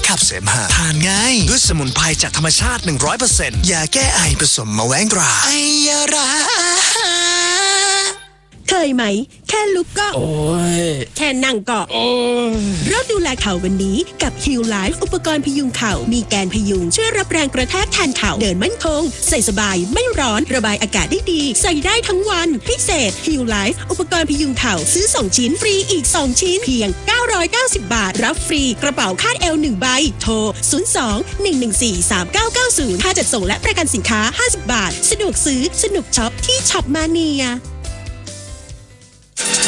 ขับเสมหะทานง่ายด้วยสมุนไพรจากธรรมชาติ 100% ยาแก้ไอผสมมะแว้งตราไอยาราเคยไหมแค่ลุกก็โอ้ยแค่นั่งก็โอ้ยเริ่มดูแลเข่าวันนี้กับ Heal Life อุปกรณ์พยุงเข่ามีแกนพยุงช่วยรับแรงกระแทกแทนเข่าเดินมั่นคงใส่สบายไม่ร้อนระบายอากาศได้ดีใส่ได้ทั้งวันพิเศษ Heal Life อุปกรณ์พยุงเข่าซื้อ2ชิ้นฟรีอีก2ชิ้นเพียง990 บาทรับฟรีกระเป๋าคาดเอว1ใบโทร02-114-3990ค่าจัดส่งและประกันสินค้า50 บาทสะดวกซื้อสนุกช็อปที่ช็อปมาเนีย